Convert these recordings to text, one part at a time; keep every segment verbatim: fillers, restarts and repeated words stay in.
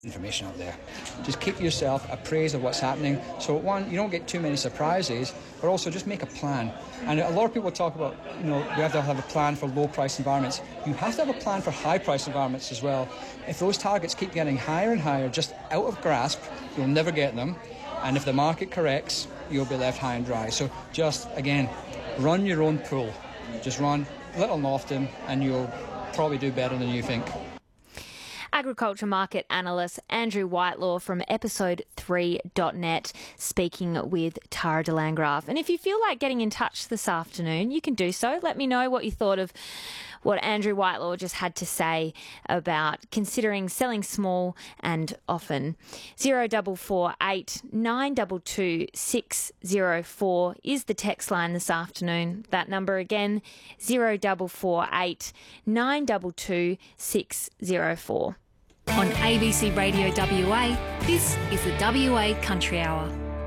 Information out there. Just keep yourself appraised of what's happening. So one, you don't get too many surprises, but also just make a plan. And a lot of people talk about, you know, we have to have a plan for low price environments. You have to have a plan for high price environments as well. If those targets keep getting higher and higher, just out of grasp, you'll never get them. And if the market corrects, you'll be left high and dry. So just, again, run your own pool. Just run little and often, and you'll probably do better than you think. Agriculture market analyst Andrew Whitelaw from episode three dot net speaking with Tara de Landgraf. And if you feel like getting in touch this afternoon, you can do so. Let me know what you thought of what Andrew Whitelaw just had to say about considering selling small and often. zero four four eight nine two two six zero four is the text line this afternoon. That number again, zero four four eight nine two two six zero four. On A B C Radio W A, this is the W A Country Hour.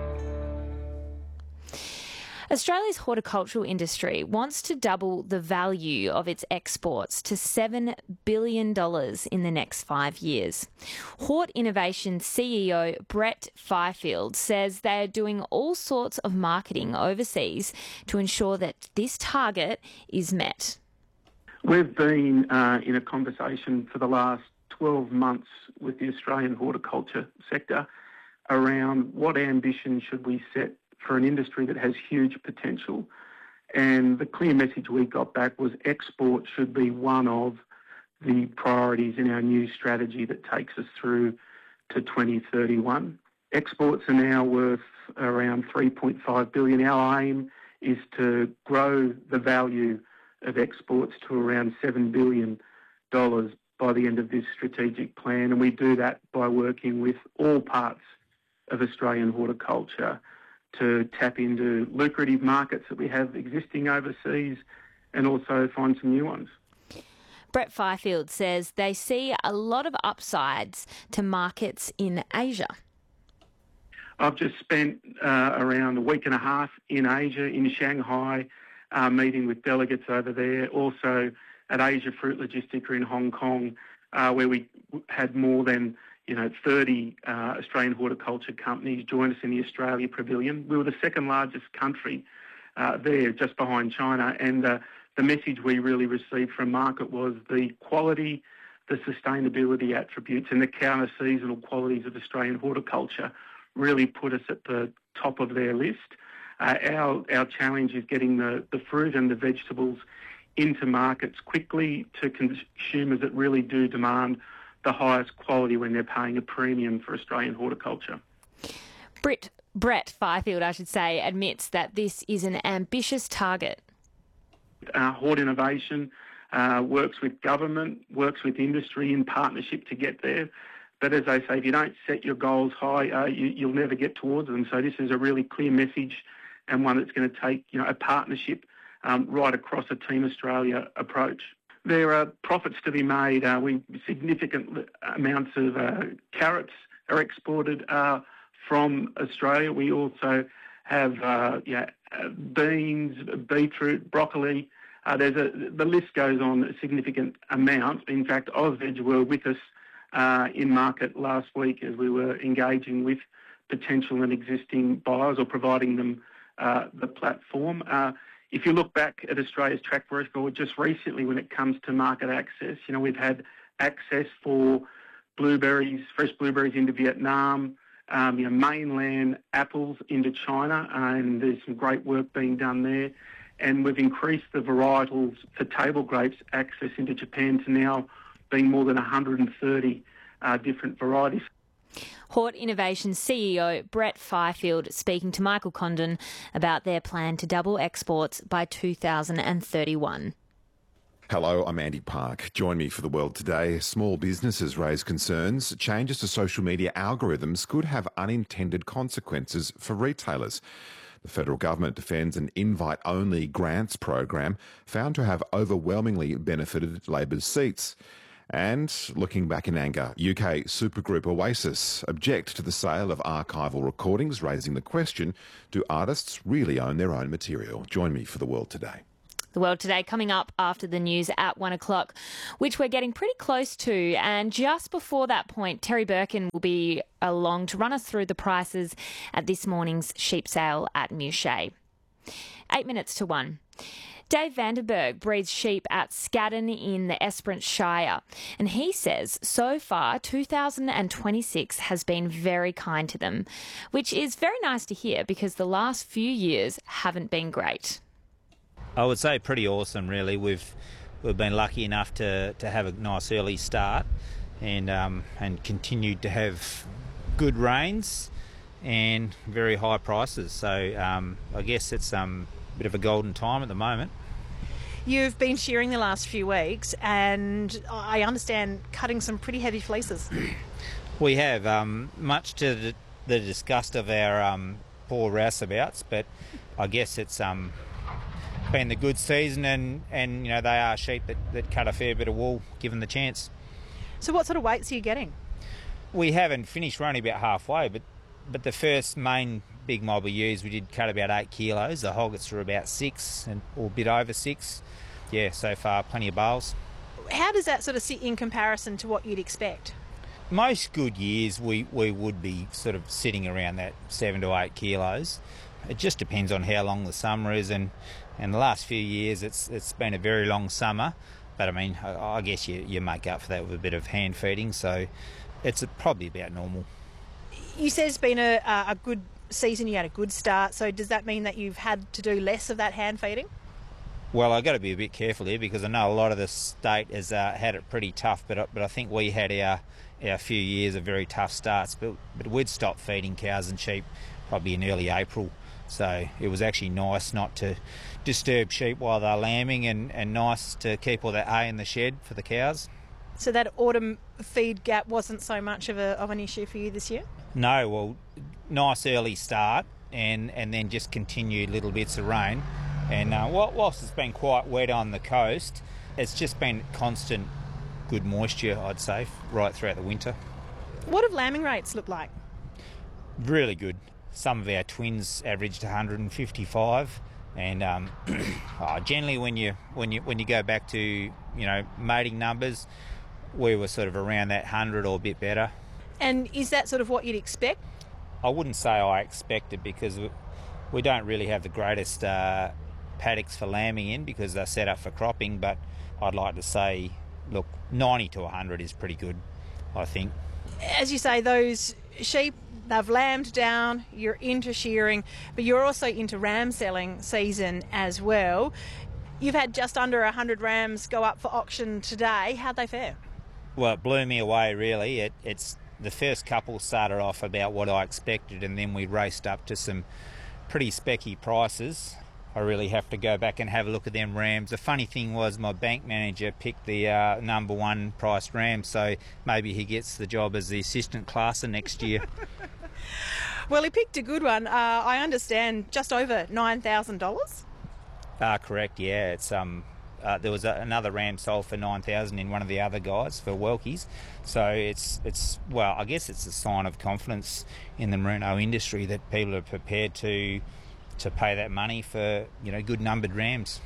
Australia's horticultural industry wants to double the value of its exports to seven billion dollars in the next five years. Hort Innovation C E O Brett Fifield says they are doing all sorts of marketing overseas to ensure that this target is met. We've been uh, in a conversation for the last twelve months with the Australian horticulture sector around what ambition should we set for an industry that has huge potential. And the clear message we got back was export should be one of the priorities in our new strategy that takes us through to twenty thirty-one. Exports are now worth around three point five billion dollars. Our aim is to grow the value of exports to around seven billion dollars by the end of this strategic plan, and we do that by working with all parts of Australian horticulture to tap into lucrative markets that we have existing overseas and also find some new ones. Brett Fifield says they see a lot of upsides to markets in Asia. I've just spent uh, around a week and a half in Asia, in Shanghai, uh, meeting with delegates over there, also at Asia Fruit Logistica in Hong Kong, uh, where we had more than you know thirty uh, Australian horticulture companies join us in the Australia Pavilion. We were the second largest country uh, there, just behind China, and uh, the message we really received from market was the quality, the sustainability attributes and the counter-seasonal qualities of Australian horticulture really put us at the top of their list. Uh, our, our challenge is getting the, the fruit and the vegetables into markets quickly to consumers that really do demand the highest quality when they're paying a premium for Australian horticulture. Brett, Brett Fifield, I should say, admits that this is an ambitious target. Uh, Hort Innovation uh, works with government, works with industry in partnership to get there. But as I say, if you don't set your goals high, uh, you, you'll never get towards them. So this is a really clear message and one that's going to take you know a partnership Um, right across a Team Australia approach. There are profits to be made. Uh, we significant amounts of uh, carrots are exported uh, from Australia. We also have uh, yeah, beans, beetroot, broccoli. Uh, there's a the list goes on a significant amount. In fact, Ausveg were with us uh, in market last week as we were engaging with potential and existing buyers or providing them uh, the platform. Uh, If you look back at Australia's track record just recently when it comes to market access, you know, we've had access for blueberries, fresh blueberries into Vietnam, um, you know, mainland apples into China, and there's some great work being done there. And we've increased the varietals for table grapes access into Japan to now being more than one hundred thirty uh, different varieties. Hort Innovation C E O Brett Fifield speaking to Michael Condon about their plan to double exports by two thousand thirty-one. Hello, I'm Andy Park. Join me for The World Today. Small businesses raise concerns. Changes to social media algorithms could have unintended consequences for retailers. The federal government defends an invite-only grants program found to have overwhelmingly benefited Labor's seats. And looking back in anger, U K supergroup Oasis object to the sale of archival recordings, raising the question, do artists really own their own material? Join me for The World Today. The World Today coming up after the news at one o'clock, which we're getting pretty close to. And just before that point, Terry Birkin will be along to run us through the prices at this morning's sheep sale at Mouchet. Eight minutes to one. Dave Vandenberg breeds sheep at Scadden in the Esperance Shire, and he says so far two thousand twenty-six has been very kind to them, which is very nice to hear because the last few years haven't been great. I would say pretty awesome, really. We've we've been lucky enough to, to have a nice early start and um, and continued to have good rains and very high prices. So um, I guess it's um, a bit of a golden time at the moment. You've been shearing the last few weeks and I understand cutting some pretty heavy fleeces. We have, um, much to the, the disgust of our um, poor rouseabouts, but I guess it's... Um, been the good season and, and you know they are sheep that, that cut a fair bit of wool given the chance. So what sort of weights are you getting? We haven't finished, we're only about halfway, but but the first main big mob we used we did cut about eight kilos. The hoggets were about six and or a bit over six. Yeah, so far plenty of bales. How does that sort of sit in comparison to what you'd expect? Most good years we, we would be sort of sitting around that seven to eight kilos. It just depends on how long the summer is, and and the last few years it's it's been a very long summer, but I mean I, I guess you, you make up for that with a bit of hand feeding, so it's probably about normal. You said it's been a, a good season, you had a good start, so does that mean that you've had to do less of that hand feeding? Well, I've got to be a bit careful here because I know a lot of the state has uh, had it pretty tough, but but I think we had our our few years of very tough starts, but but we'd stopped feeding cows and sheep probably in early April. So it was actually nice not to disturb sheep while they're lambing and, and nice to keep all that hay in the shed for the cows. So that autumn feed gap wasn't so much of, a, of an issue for you this year? No, well, nice early start and, and then just continued little bits of rain. And uh, whilst it's been quite wet on the coast, it's just been constant good moisture, I'd say, right throughout the winter. What have lambing rates look like? Really good. Some of our twins averaged one hundred fifty-five, and um, oh, generally when you when you when you go back to you know mating numbers, we were sort of around that one hundred or a bit better. And is that sort of what you'd expect? I wouldn't say I expected because we, we don't really have the greatest uh, paddocks for lambing in because they're set up for cropping. But I'd like to say, look, ninety to one hundred is pretty good, I think. As you say, those sheep, they've lambed down, you're into shearing, but you're also into ram selling season as well. You've had just under one hundred rams go up for auction today. How'd they fare? Well, it blew me away, really. It, it's the first couple started off about what I expected, and then we raced up to some pretty specky prices. I really have to go back and have a look at them rams. The funny thing was my bank manager picked the uh, number one priced ram, so maybe he gets the job as the assistant classer next year. Well, he picked a good one. Uh, I understand just over nine thousand dollars? Ah, uh, correct, yeah. It's um, uh, there was a, another ram sold for nine thousand dollars in one of the other guys for Welkies. So it's, it's well, I guess it's a sign of confidence in the merino industry that people are prepared to to pay that money for, you know, good numbered rams.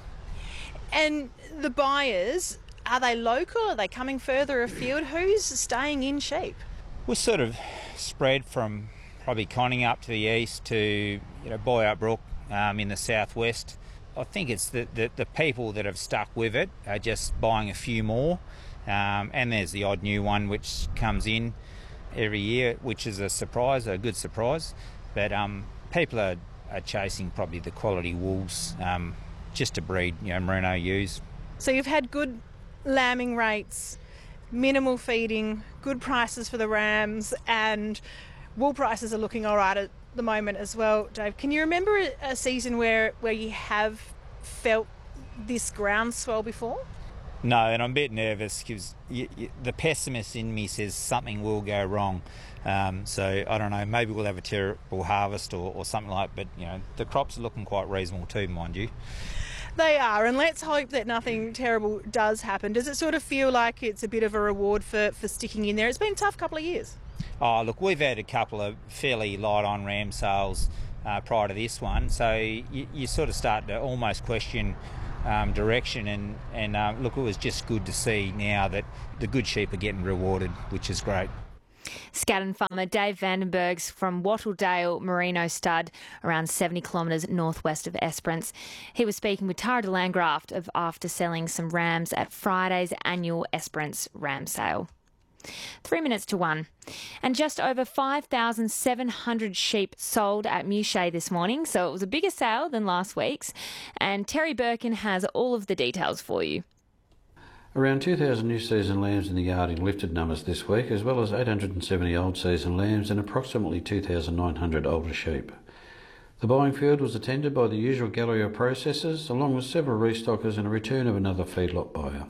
And the buyers, are they local? Are they coming further afield? Who's staying in sheep? We're sort of spread from probably Conning up to the east to, you know, Boyart Brook um, in the southwest. I think it's the, the, the people that have stuck with it are just buying a few more. Um, and there's the odd new one which comes in every year, which is a surprise, a good surprise. But um, people are are chasing probably the quality wools um, just to breed, you know, merino ewes. So you've had good lambing rates, minimal feeding, good prices for the rams, and wool prices are looking all right at the moment as well. Dave, can you remember a, a season where, where you have felt this groundswell before? No, and I'm a bit nervous because the pessimist in me says something will go wrong. Um, so I don't know, maybe we'll have a terrible harvest or, or something like that, but you know, the crops are looking quite reasonable too, mind you. They are, and let's hope that nothing terrible does happen. Does it sort of feel like it's a bit of a reward for, for sticking in there? It's been a tough couple of years. Oh, look, we've had a couple of fairly light on ram sales uh, prior to this one, so you, you sort of start to almost question um, direction. And, and um, look, it was just good to see now that the good sheep are getting rewarded, which is great. Scaddan farmer Dave Vandenberg's from Wattledale Merino Stud, around seventy kilometres northwest of Esperance. He was speaking with Tara de Landgraaf of after selling some rams at Friday's annual Esperance ram sale. Three minutes to one. And just over five thousand seven hundred sheep sold at Mouchet this morning, so it was a bigger sale than last week's. And Terry Birkin has all of the details for you. Around two thousand new season lambs in the yard in lifted numbers this week, as well as eight hundred seventy old season lambs and approximately two thousand nine hundred older sheep. The buying field was attended by the usual gallery of processors, along with several restockers and a return of another feedlot buyer.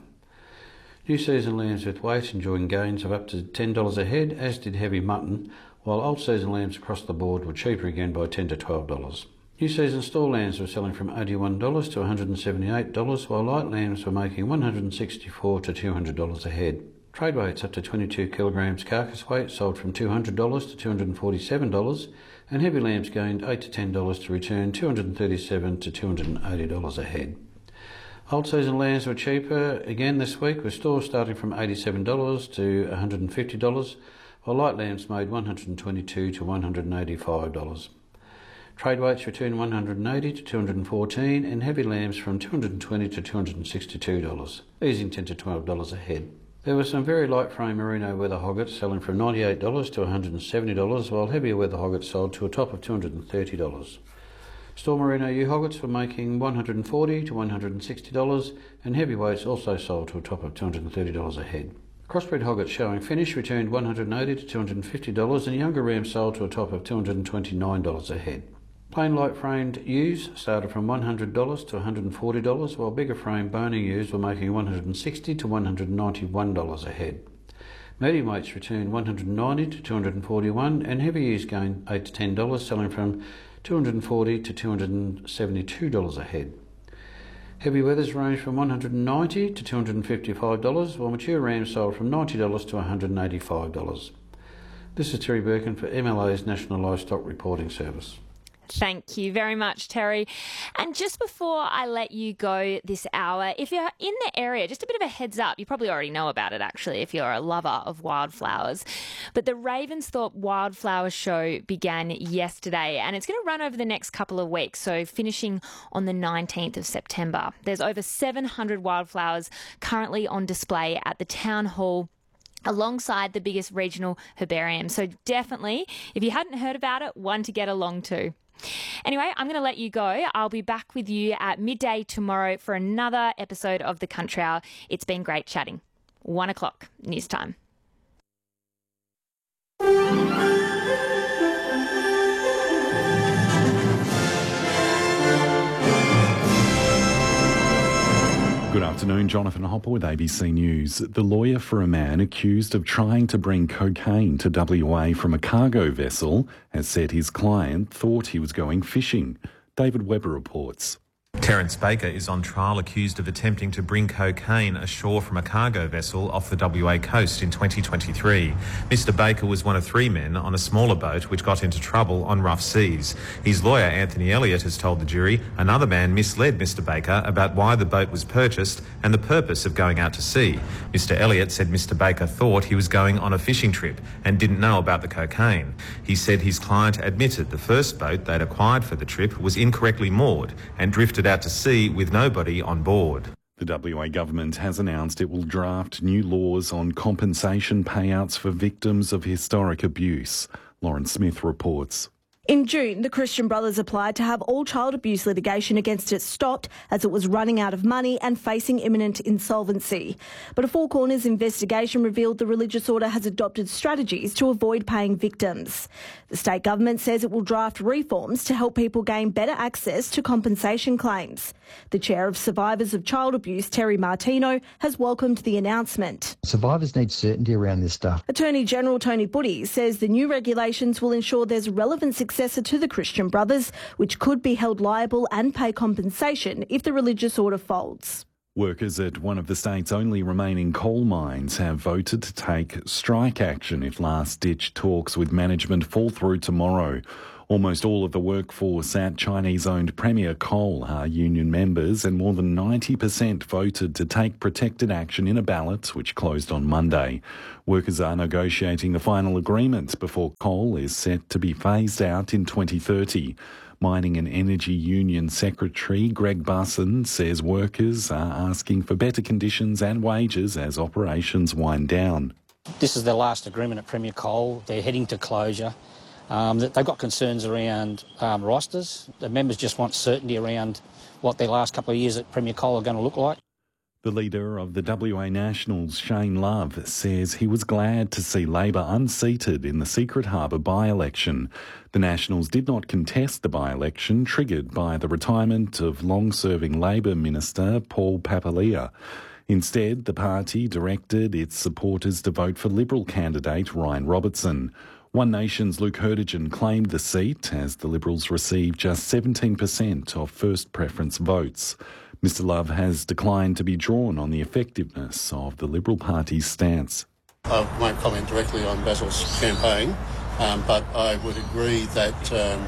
New season lambs with weight enjoying gains of up to ten dollars a head, as did heavy mutton, while old season lambs across the board were cheaper again by ten to twelve dollars. New season store lambs were selling from eighty-one dollars to one hundred seventy-eight dollars, while light lambs were making one hundred sixty-four dollars to two hundred dollars a head. Trade weights up to twenty-two kilograms carcass weight sold from two hundred dollars to two hundred forty-seven dollars, and heavy lambs gained eight to ten dollars to return two hundred thirty-seven dollars to two hundred eighty dollars a head. Old season lambs were cheaper again this week, with stores starting from eighty-seven dollars to one hundred fifty dollars, while light lambs made one hundred twenty-two dollars to one hundred eighty-five dollars. Trade weights returned one hundred eighty dollars to two hundred fourteen dollars, and heavy lambs from two hundred twenty dollars to two hundred sixty-two dollars, easing ten to twelve dollars a head. There were some very light frame merino weather hoggets selling from ninety-eight dollars to one hundred seventy dollars, while heavier weather hoggets sold to a top of two hundred thirty dollars. Store merino ewe hoggets were making one hundred forty dollars to one hundred sixty dollars, and heavyweights also sold to a top of two hundred thirty dollars a head. Crossbred hoggets showing finish returned one hundred eighty dollars to two hundred fifty dollars, and younger rams sold to a top of two hundred twenty-nine dollars a head. Plain light framed ewes started from one hundred dollars to one hundred forty dollars, while bigger frame boning ewes were making one hundred sixty dollars to one hundred ninety-one dollars a head. Medium weights returned one hundred ninety dollars to two hundred forty-one dollars, and heavy ewes gained eight to ten dollars, selling from two hundred forty dollars to two hundred seventy-two dollars a head. Heavy weathers ranged from one hundred ninety dollars to two hundred fifty-five dollars, while mature rams sold from ninety dollars to one hundred eighty-five dollars. This is Terry Birkin for M L A's National Livestock Reporting Service. Thank you very much, Terry. And just before I let you go this hour, if you're in the area, just a bit of a heads up, you probably already know about it actually if you're a lover of wildflowers, but the Ravensthorpe Wildflower Show began yesterday and it's going to run over the next couple of weeks, so finishing on the nineteenth of September. There's over seven hundred wildflowers currently on display at the Town Hall alongside the biggest regional herbarium. So definitely, if you hadn't heard about it, one to get along to. Anyway, I'm going to let you go. I'll be back with you at midday tomorrow for another episode of The Country Hour. It's been great chatting. One o'clock, news time. Good afternoon, Jonathan Hopper with A B C News. The lawyer for a man accused of trying to bring cocaine to W A from a cargo vessel has said his client thought he was going fishing. David Webber reports. Terence Baker is on trial accused of attempting to bring cocaine ashore from a cargo vessel off the W A coast in twenty twenty-three. Mister Baker was one of three men on a smaller boat which got into trouble on rough seas. His lawyer, Anthony Elliott, has told the jury another man misled Mister Baker about why the boat was purchased and the purpose of going out to sea. Mister Elliott said Mister Baker thought he was going on a fishing trip and didn't know about the cocaine. He said his client admitted the first boat they'd acquired for the trip was incorrectly moored and drifted out to sea with nobody on board. The W A government has announced it will draft new laws on compensation payouts for victims of historic abuse. Lauren Smith reports. In June, the Christian Brothers applied to have all child abuse litigation against it stopped as it was running out of money and facing imminent insolvency. But a Four Corners investigation revealed the religious order has adopted strategies to avoid paying victims. The state government says it will draft reforms to help people gain better access to compensation claims. The chair of Survivors of Child Abuse, Terry Martino, has welcomed the announcement. Survivors need certainty around this stuff. Attorney General Tony Buddy says the new regulations will ensure there's relevant successor to the Christian Brothers, which could be held liable and pay compensation if the religious order folds. Workers at one of the state's only remaining coal mines have voted to take strike action if last-ditch talks with management fall through tomorrow. Almost all of the workforce at Chinese-owned Premier Coal are union members, and more than ninety percent voted to take protected action in a ballot which closed on Monday. Workers are negotiating a final agreement before coal is set to be phased out in twenty thirty. Mining and Energy Union Secretary Greg Busson says workers are asking for better conditions and wages as operations wind down. This is their last agreement at Premier Coal. They're heading to closure. Um, they've got concerns around um, rosters. The members just want certainty around what their last couple of years at Premier Coal are going to look like. The leader of the W A Nationals, Shane Love, says he was glad to see Labor unseated in the Secret Harbour by-election. The Nationals did not contest the by-election, triggered by the retirement of long-serving Labor Minister Paul Papalia. Instead, the party directed its supporters to vote for Liberal candidate Ryan Robertson. One Nation's Luke Herdigan claimed the seat as the Liberals received just seventeen percent of first preference votes. Mister Love has declined to be drawn on the effectiveness of the Liberal Party's stance. I won't comment directly on Basil's campaign, um, but I would agree that um,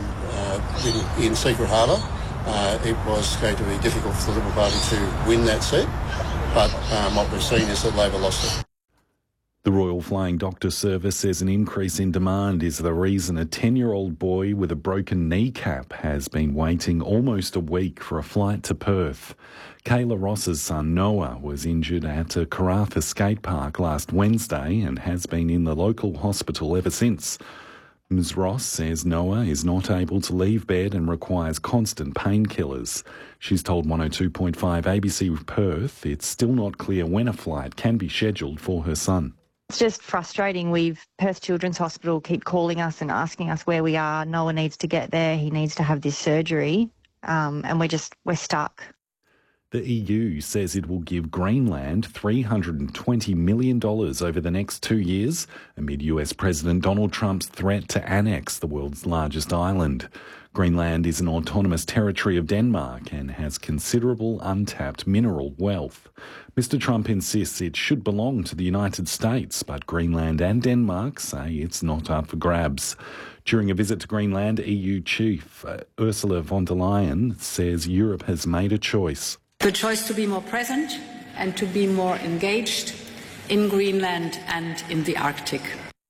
uh, in, in Secret Harbour uh, it was going to be difficult for the Liberal Party to win that seat, but um, what we've seen is that Labor lost it. The Royal Flying Doctor Service says an increase in demand is the reason a ten-year-old boy with a broken kneecap has been waiting almost a week for a flight to Perth. Kayla Ross's son Noah was injured at a Karratha skate park last Wednesday and has been in the local hospital ever since. Miz Ross says Noah is not able to leave bed and requires constant painkillers. She's told one oh two point five A B C Perth it's still not clear when a flight can be scheduled for her son. It's just frustrating. We've Perth Children's Hospital keep calling us and asking us where we are. Noah needs to get there. He needs to have this surgery. Um, and we're just, we're stuck. The E U says it will give Greenland three hundred twenty million dollars over the next two years amid U S President Donald Trump's threat to annex the world's largest island. Greenland is an autonomous territory of Denmark and has considerable untapped mineral wealth. Mister Trump insists it should belong to the United States, but Greenland and Denmark say it's not up for grabs. During a visit to Greenland, E U Chief uh, Ursula von der Leyen says Europe has made a choice. The choice to be more present and to be more engaged in Greenland and in the Arctic.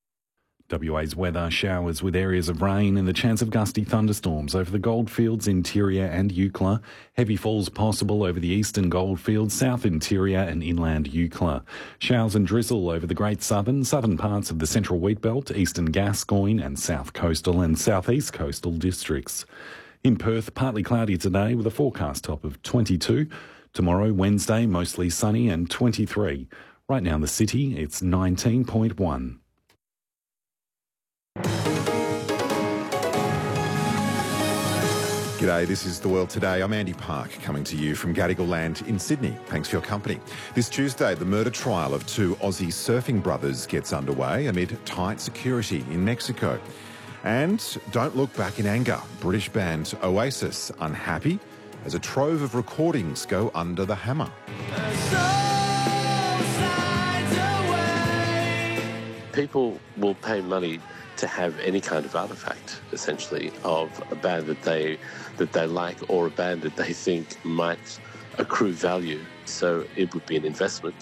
W A's weather: showers with areas of rain and the chance of gusty thunderstorms over the goldfields, interior and Eucla. Heavy falls possible over the eastern goldfields, south interior and inland Eucla. Showers and drizzle over the Great Southern, southern parts of the central Wheatbelt, eastern Gascoyne and south coastal and southeast coastal districts. In Perth, partly cloudy today with a forecast top of twenty-two. Tomorrow, Wednesday, mostly sunny and twenty-three. Right now in the city, it's nineteen point one. G'day, this is The World Today. I'm Andy Park, coming to you from Gadigal Land in Sydney. Thanks for your company. This Tuesday, the murder trial of two Aussie surfing brothers gets underway amid tight security in Mexico. And don't look back in anger. British band Oasis unhappy as a trove of recordings go under the hammer. People will pay money to have any kind of artefact, essentially, of a band that they that they like or a band that they think might accrue value. So it would be an investment.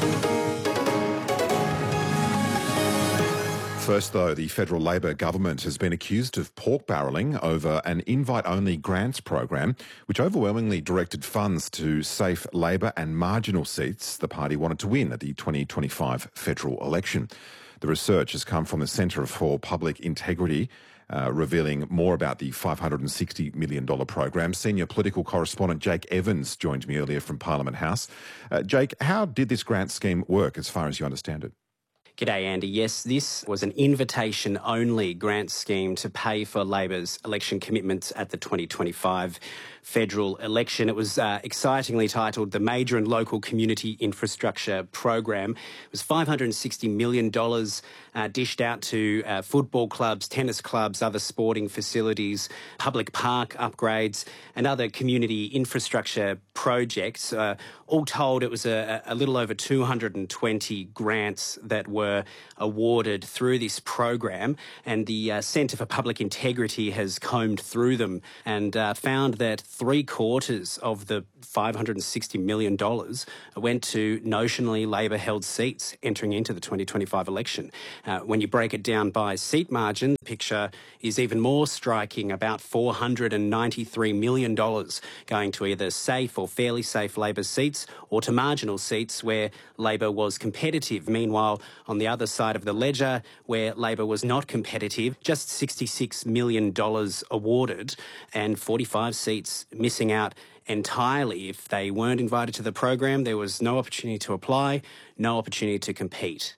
First, though, the federal Labor government has been accused of pork barrelling over an invite-only grants program, which overwhelmingly directed funds to safe Labor and marginal seats the party wanted to win at the twenty twenty-five federal election. The research has come from the Centre for Public Integrity, uh, revealing more about the five hundred sixty million dollars program. Senior political correspondent Jake Evans joined me earlier from Parliament House. Uh, Jake, how did this grant scheme work as far as you understand it? G'day, Andy. Yes, this was an invitation-only grant scheme to pay for Labor's election commitments at the twenty twenty-five federal election. It was uh, excitingly titled the Major and Local Community Infrastructure Program. It was five hundred sixty million dollars uh, dished out to uh, football clubs, tennis clubs, other sporting facilities, public park upgrades and other community infrastructure projects. Uh, all told, it was a, a little over two hundred twenty grants that were awarded through this program, and the uh, Centre for Public Integrity has combed through them and uh, found that three quarters of the five hundred sixty million dollars went to notionally Labor-held seats entering into the twenty twenty-five election. Uh, when you break it down by seat margin, the picture is even more striking, about four hundred ninety-three million dollars going to either safe or fairly safe Labor seats or to marginal seats where Labor was competitive. Meanwhile, on the other side of the ledger, where Labor was not competitive, just sixty-six million dollars awarded and forty-five seats missing out entirely. If they weren't invited to the program, there was no opportunity to apply, no opportunity to compete.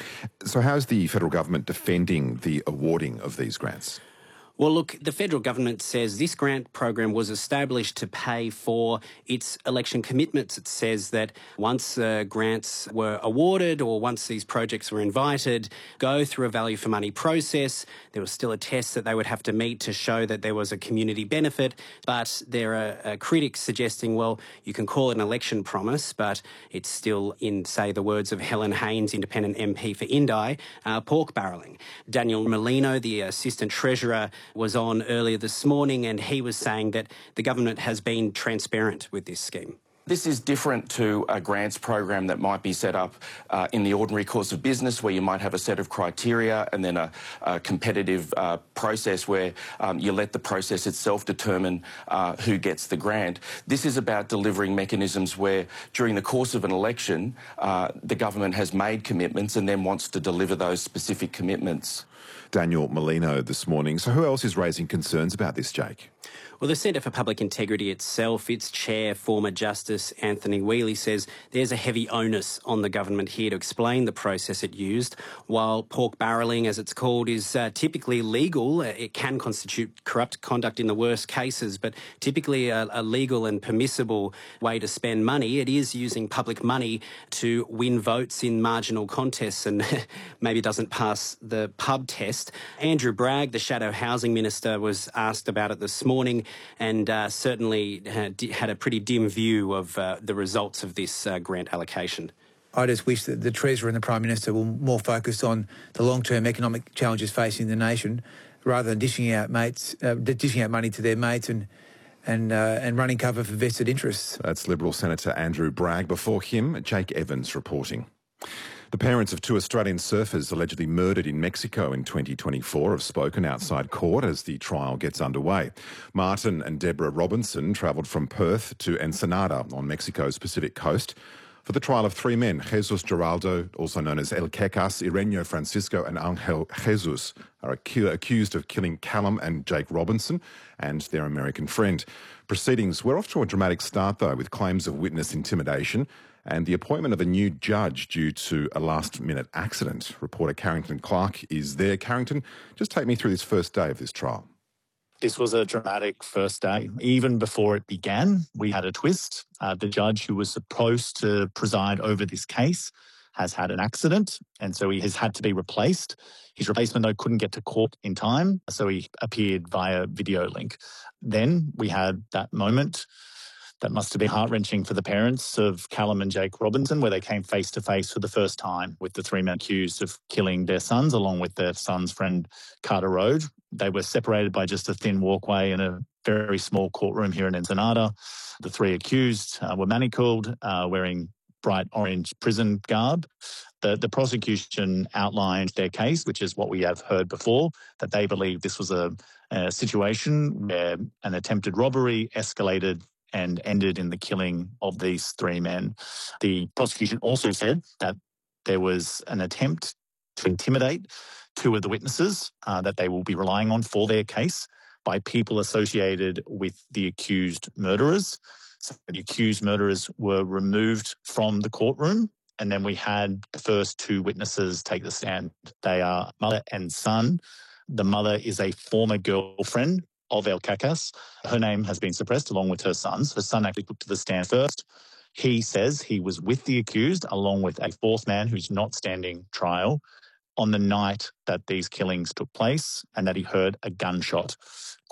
So how's the federal government defending the awarding of these grants? Well, look, the federal government says this grant program was established to pay for its election commitments. It says that once uh, grants were awarded or once these projects were invited, go through a value for money process. There was still a test that they would have to meet to show that there was a community benefit. But there are uh, critics suggesting, well, you can call it an election promise, but it's still, in, say, the words of Helen Haynes, independent M P for Indi, uh, pork barrelling. Daniel Molino, the Assistant Treasurer, was on earlier this morning, and he was saying that the government has been transparent with this scheme. This is different to a grants program that might be set up uh, in the ordinary course of business, where you might have a set of criteria and then a, a competitive uh, process where um, you let the process itself determine uh, who gets the grant. This is about delivering mechanisms where, during the course of an election, uh, the government has made commitments and then wants to deliver those specific commitments. Daniel Molino this morning. So who else is raising concerns about this, Jake? Well, the Centre for Public Integrity itself, its chair, former Justice Anthony Whealy, says there's a heavy onus on the government here to explain the process it used. While pork barrelling, as it's called, is uh, typically legal, it can constitute corrupt conduct in the worst cases, but typically a, a legal and permissible way to spend money. It is using public money to win votes in marginal contests and maybe doesn't pass the pub test. Andrew Bragg, the Shadow Housing Minister, was asked about it this morning, and uh, certainly had, had a pretty dim view of uh, the results of this uh, grant allocation. I just wish that the Treasurer and the Prime Minister were more focused on the long-term economic challenges facing the nation, rather than dishing out mates, uh, dishing out money to their mates and and uh, and running cover for vested interests. That's Liberal Senator Andrew Bragg. Before him, Jake Evans reporting. The parents of two Australian surfers allegedly murdered in Mexico in twenty twenty-four have spoken outside court as the trial gets underway. Martin and Deborah Robinson travelled from Perth to Ensenada on Mexico's Pacific coast for the trial of three men. Jesus Geraldo, also known as El Quecas, Ireneo Francisco and Angel Jesus, are acu- accused of killing Callum and Jake Robinson and their American friend. Proceedings were off to a dramatic start, though, with claims of witness intimidation and the appointment of a new judge due to a last-minute accident. Reporter Carrington Clark is there. Carrington, just take me through this first day of this trial. This was a dramatic first day. Even before it began, we had a twist. Uh, the judge who was supposed to preside over this case has had an accident, and so he has had to be replaced. His replacement, though, couldn't get to court in time, so he appeared via video link. Then we had that moment that must have been heart-wrenching for the parents of Callum and Jake Robinson, where they came face-to-face for the first time with the three men accused of killing their sons, along with their son's friend, Carter Road. They were separated by just a thin walkway in a very small courtroom here in Ensenada. The three accused uh, were manacled, uh, wearing bright orange prison garb. The, the prosecution outlined their case, which is what we have heard before, that they believe this was a, a situation where an attempted robbery escalated and ended in the killing of these three men. The prosecution also said that there was an attempt to intimidate two of the witnesses uh, that they will be relying on for their case by people associated with the accused murderers. So the accused murderers were removed from the courtroom, and then we had the first two witnesses take the stand. They are mother and son. The mother is a former girlfriend of El Quecas. Her name has been suppressed along with her son's. Her son actually put to the stand first. He says he was with the accused along with a fourth man who's not standing trial on the night that these killings took place, and that he heard a gunshot.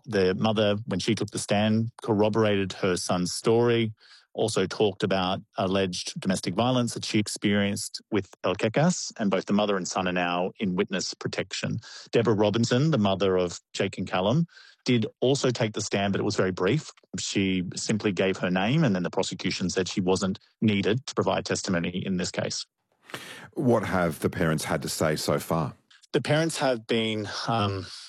The mother, when she took the stand, corroborated her son's story, also talked about alleged domestic violence that she experienced with El Kekas, and both the mother and son are now in witness protection. Deborah Robinson, the mother of Jake and Callum, did also take the stand, but it was very brief. She simply gave her name, and then the prosecution said she wasn't needed to provide testimony in this case. What have the parents had to say so far? The parents have been um,